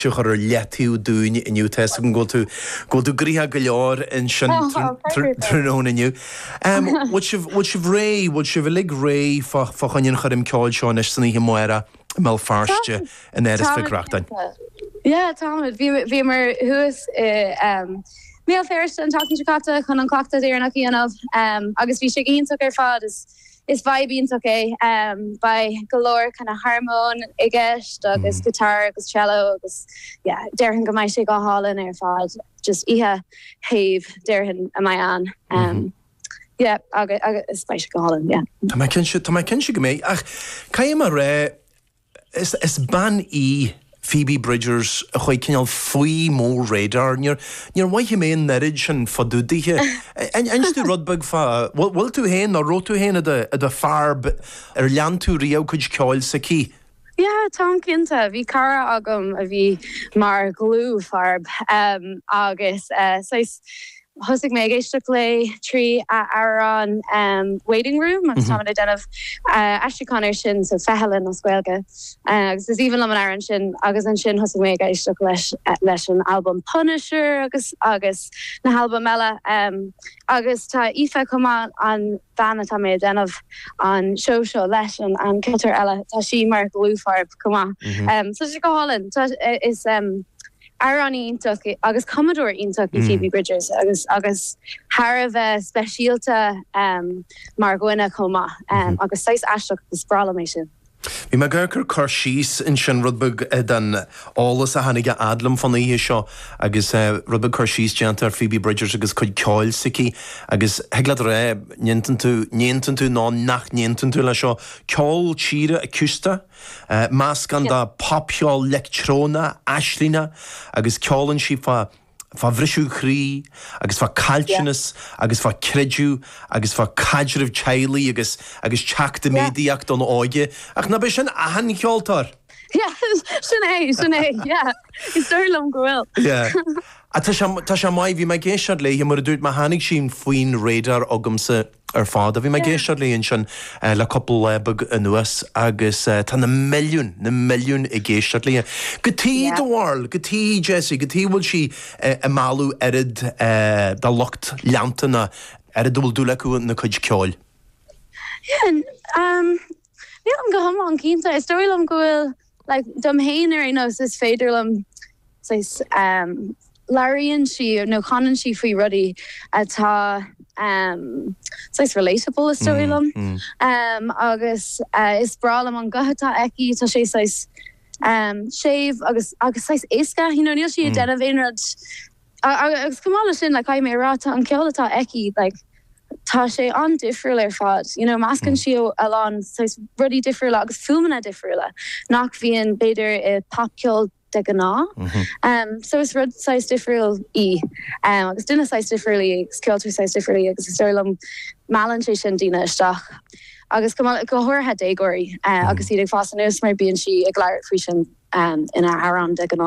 Chur letíú dúin inniu te go tú gríthe go leor in sin tróna inniu. Bhil si bhlig ré chuinn chuim ceáil seán is sanna muire mé farste in éras fireachtain. Ja, Tom, bhí mar thuas mé féirste an takeíata chun an clochta éarnach íanamh agus bhí sé ionach ar fád is vibing okay by galore kind of harmon igist agus guitar agus cello agus derhin go mai sé go hallin fad just ihe have derhin am I an agus by go hallin Tá mai ken go mé ach cai mar ré is ban Phoebe Bridgers a chuig cinál faoi mór radar níor waithe mé nerid sin fadúdaithe einstú rudbeg fa bhfuil tú héin nó ró tú héin a farb lean tú riamh chuid ceáil sa cí? Ja, tá cinnta bhí cara agam a bhí mar glú farb agus hosig me géiste lé trí an waiting room agus tá denmh Ashley Connor sin sa fehelin na scuilge agus is even am an airan sin agus an sin hosig mé géiste leis an album Punisher agus na album meile agus tá ife cumá an banna tá mé denmh an show leis an cetar eile tá si mar glúfarb cumá so si go hálinn is Irony íntaach agus Commodore íntaach Phoebe Bridgers agus Har bheith speisialta mar goine comá agus 6 eisteach is brala mé sin. Bhí me ggurcur chur síos in sin rudbeg den álas a hanige adlam fan ihe seo agus rudbeg chur síos deantar Phoebe Bridgers agus chuid ceáil sicí agus heglad ré niantan tú ná nach niantan tú le seo ceáil tíre a cústa más gan da popseáil lectróna aislína agus ceálann si fa bhrisú chrí, agus fa calcinas, agus fa creidú, agus fa cadrih tealaí agus teachta médiaach don áige, ach na be sin ahan ceoltar. Ja, sin é, is dúirlam go bhfuil. A tá sé mai bhí me géisiad le mar a dúirt me hanig sin faoin radar agamsa ar fád a bhí me géisiad leon sin le coppla lebeg a nuas agus tá na milliún i géisiad le. Gotí doháil, gotí Jessie, gotí bhfuil si a máú erid dá locht leantana erid bhfuil dúla acu na chuid ceáil. Ní am go hama an cínta, is dóirlam go bhfuil dom héanaar is féidirlam Larry'n si no conan si fui ruddy atá relatable is storylam agus is bralam an gahata eki tá sé shave agus iska níl si a den a véinrad agus cumala sin le caiim mé ráta an ceolata eki tá sé an difriúil ar fad mascan si alán ruddy difriúile agus filmna difriúile nach bhíon beidir i popceol de gná. So is rud size difriúil agus duine size difriúil skeiltar size difriúil agus is stoirlam malan sé sin dína isteach. Agus go thuirthe dégóirí agus iad ag fásan nus mar bíonn si ag leir frí sin ina arán de gná.